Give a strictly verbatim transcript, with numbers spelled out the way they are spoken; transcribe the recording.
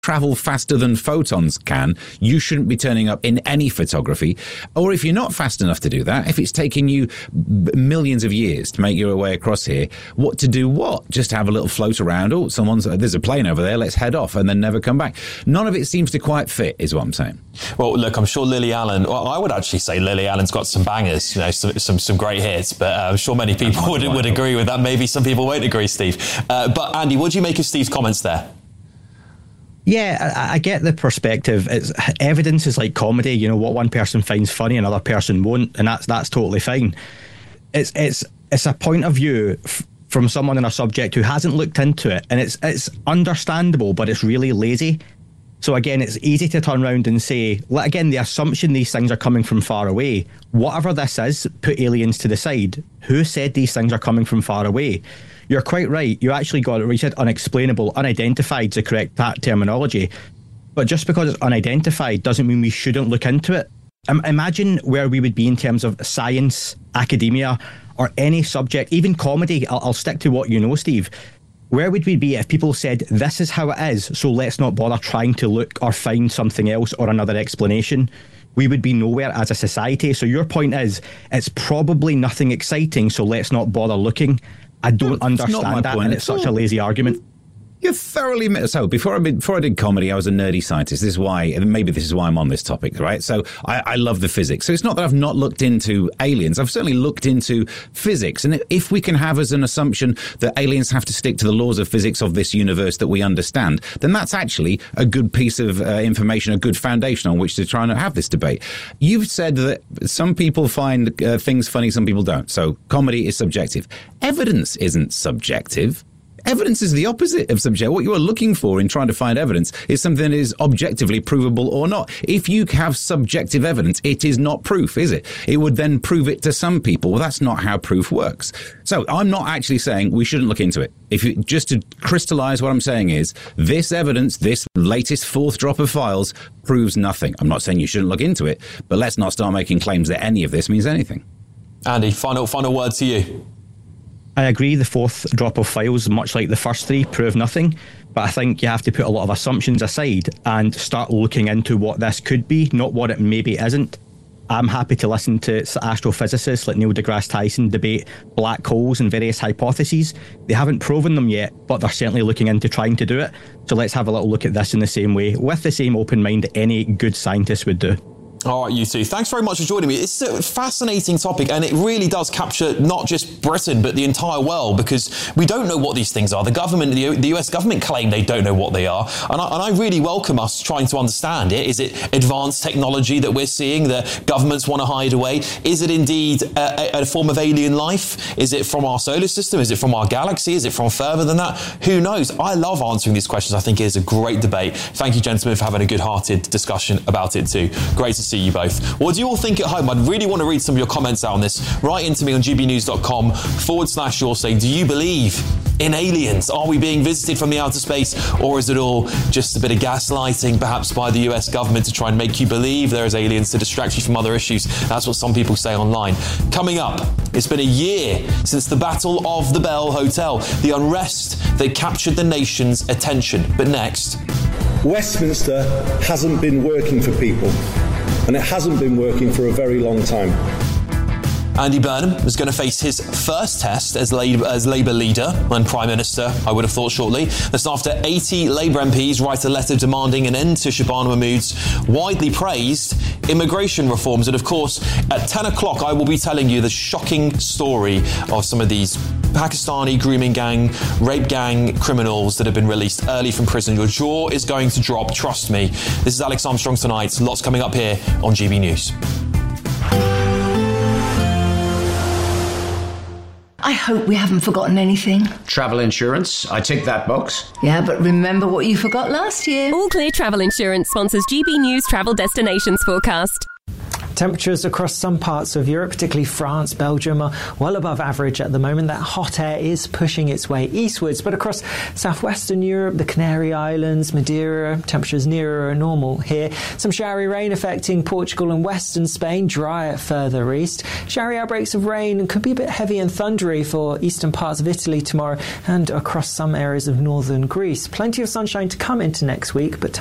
travel faster than photons can, you shouldn't be turning up in any photography. Or if you're not fast enough to do that, if it's taking you b- millions of years to make your way across here, what to do what? Just have a little float around. Oh, someone's there's a plane over there, let's head off, and then never come back. None of it seems to quite fit, is what I'm saying. Well, look, I'm sure Lily Allen, well, I would actually say Lily Allen's got some bangers, you know, some some, some great hits, but uh, I'm sure many people would, would agree with that. Maybe some people won't agree, Steve. Uh, but Andy, what do you make of Steve's comments there? Yeah, I, I get the perspective. It's, evidence is like comedy. You know, what one person finds funny, another person won't, and that's that's totally fine. It's it's it's a point of view f- from someone in a subject who hasn't looked into it, and it's it's understandable, but it's really lazy. So again, it's easy to turn around and say, again, the assumption these things are coming from far away. Whatever this is, put aliens to the side. Who said these things are coming from far away? You're quite right. You actually got it. You said unexplainable, unidentified is the correct terminology. But just because it's unidentified doesn't mean we shouldn't look into it. Um, imagine where we would be in terms of science, academia, or any subject, even comedy. I'll, I'll stick to what you know, Steve. Where would we be if people said, this is how it is, so let's not bother trying to look or find something else or another explanation? We would be nowhere as a society. So your point is, it's probably nothing exciting, so let's not bother looking. I don't no, understand that, and it's such a lazy argument. You're thoroughly... So before I, before I did comedy, I was a nerdy scientist. This is why, maybe this is why I'm on this topic, right? So I, I love the physics. So it's not that I've not looked into aliens. I've certainly looked into physics. And if we can have as an assumption that aliens have to stick to the laws of physics of this universe that we understand, then that's actually a good piece of uh, information, a good foundation on which to try and have this debate. You've said that some people find uh, things funny, some people don't. So comedy is subjective. Evidence isn't subjective. Evidence is the opposite of subjective. What you are looking for in trying to find evidence is something that is objectively provable or not. If you have subjective evidence, it is not proof, is it? It would then prove it to some people. Well, that's not how proof works. So I'm not actually saying we shouldn't look into it. If you, just to crystallize what I'm saying is, this evidence, this latest fourth drop of files, proves nothing. I'm not saying you shouldn't look into it, but let's not start making claims that any of this means anything. Andy, final final word to you. I agree, the fourth drop of files, much like the first three, prove nothing. But I think you have to put a lot of assumptions aside and start looking into what this could be, not what it maybe isn't. I'm happy to listen to astrophysicists like Neil deGrasse Tyson debate black holes and various hypotheses. They haven't proven them yet, but they're certainly looking into trying to do it. So let's have a little look at this in the same way, with the same open mind that any good scientist would do. All right, you two. Thanks very much for joining me. It's a fascinating topic, and it really does capture not just Britain, but the entire world, because we don't know what these things are. The government, the, the U S government claim they don't know what they are. And I, and I really welcome us trying to understand it. Is it advanced technology that we're seeing that governments want to hide away? Is it indeed a, a form of alien life? Is it from our solar system? Is it from our galaxy? Is it from further than that? Who knows? I love answering these questions. I think it is a great debate. Thank you, gentlemen, for having a good-hearted discussion about it too. Great to see you both. What do you all think at home? I'd really want to read some of your comments out on this. Write into me on gbnews.com forward slash you're saying, do you believe in aliens? Are we being visited from the outer space? Or is it all just a bit of gaslighting, perhaps by the U S government to try and make you believe there is aliens to distract you from other issues? That's what some people say online. Coming up, it's been a year since the Battle of the Bell Hotel, the unrest that captured the nation's attention. But next... Westminster hasn't been working for people. And it hasn't been working for a very long time. Andy Burnham is going to face his first test as Labour, as Labour leader and Prime Minister, I would have thought shortly. That's after eighty Labour M Ps write a letter demanding an end to Shabana Mahmood's widely praised immigration reforms. And of course, at ten o'clock, I will be telling you the shocking story of some of these Pakistani grooming gang, rape gang criminals that have been released early from prison. Your jaw is going to drop, trust me. This is Alex Armstrong Tonight. Lots coming up here on G B News. I hope we haven't forgotten anything. Travel insurance, I tick that box. Yeah, but remember what you forgot last year. All Clear Travel Insurance sponsors G B News Travel Destinations Forecast. Temperatures across some parts of Europe, particularly France, Belgium, are well above average at the moment. That hot air is pushing its way eastwards, but across southwestern Europe, the Canary Islands, Madeira, temperatures nearer normal here. Some showery rain affecting Portugal and western Spain, drier further east. Showery outbreaks of rain could be a bit heavy and thundery for eastern parts of Italy tomorrow and across some areas of northern Greece. Plenty of sunshine to come into next week, but